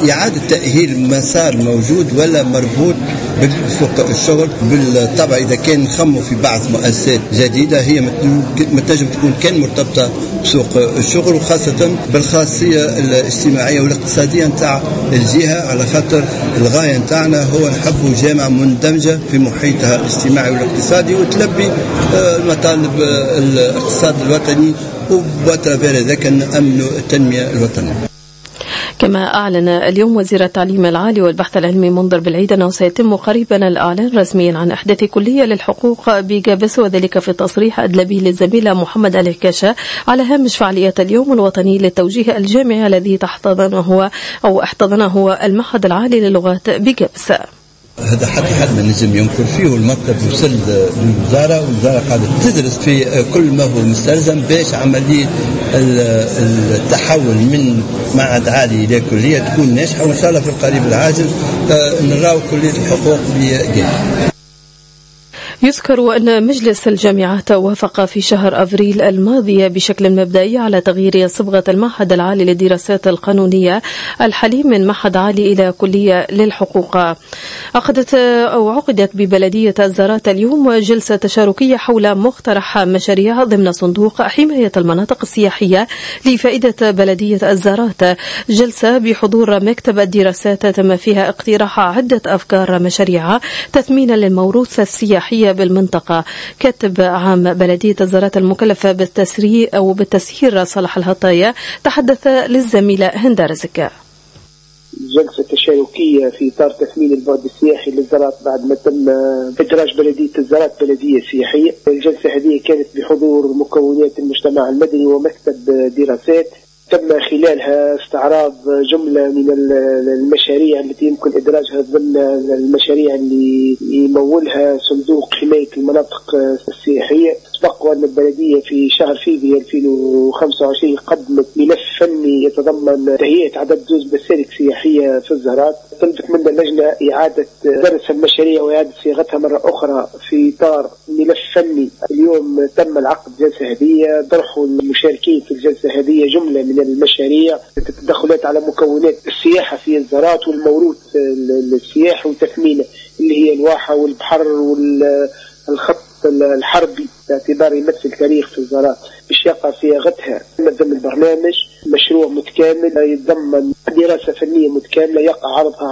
إعادة تأهيل مسار موجود ولا مربوط بسوق الشغل. بالطبع إذا كان نخموا في بعض مؤسسات جديدة هي متنجم تكون كان مرتبطة بسوق الشغل، وخاصة بالخاصية الاجتماعية والاقتصادية نتاع الجهة، على خاطر الغاية نتاعنا هو نحبوا جامعة مندمجة في محيطها الاجتماعي والاقتصادي وتلبي مطالب الاقتصاد الوطني، وبترافير ذلك نأمن التنمية الوطنية. كما أعلن اليوم وزير التعليم العالي والبحث العلمي منذر بالعيد أنه سيتم قريبا الإعلان رسميا عن إحداث كلية للحقوق بجابس، وذلك في تصريح أدلى به للزميلة محمد العكاشة على هامش فعاليات اليوم الوطني للتوجيه الجامعي الذي احتضنه المعهد العالي للغات بجابس. هذا حد ما نجم ينكر فيه، والمكتب وصل للوزارة، والوزارة قاعدة تدرس في كل ما هو مستلزم باش عملية التحول من معهد عالي إلى كلية تكون ناجحة، وإن شاء الله في القريب العاجل نراو كلية الحقوق بجابس. يذكر أن مجلس الجامعات وافق في شهر أفريل الماضي بشكل مبدئي على تغيير صبغة المعهد العالي للدراسات القانونية الحالي من معهد عالي إلى كلية للحقوق. عقدت ببلدية الزارات اليوم جلسة تشاركية حول مقترح مشاريع ضمن صندوق حماية المناطق السياحية لفائدة بلدية الزارات. جلسة بحضور مكتب الدراسات تم فيها اقتراح عدة أفكار مشاريع تثمينا للموروث السياحي بالمنطقة. كاتب عام بلدية الزارات المكلف بالتسيير صالح الهطايا تحدث للزميلة هند رزق. جلسة تشاركية في إطار تثمين البعد السياحي للزارات بعد ما تم إدراج بلدية الزارات بلدية سياحية. الجلسة هذه كانت بحضور مكونات المجتمع المدني ومكتب دراسات، تم خلالها استعراض جملة من المشاريع التي يمكن إدراجها ضمن المشاريع اللي يمولها صندوق حماية المناطق السياحية. سبق وأن البلدية في شهر فيفري 2025 قدمت ملف فني يتضمن تهيئة عدد 2 بسالك سياحية في الزهرات. طلبت من اللجنة إعادة درس المشاريع وإعادة صياغتها مرة أخرى في إطار ملف فني. اليوم تم العقد جلسة هدية، طرحوا المشاركين في الجلسة هدية جملة من المشاريع التدخلات على مكونات السياحة في الزهرات والموروث السياحي وتثمينه، اللي هي الواحة والبحر والخط الحربي باعتباره يمثل تاريخ في الزهرات. باش يقع صياغتها ضمن البرنامج مشروع متكامل يتضمن دراسة فنية متكاملة يقع عرضها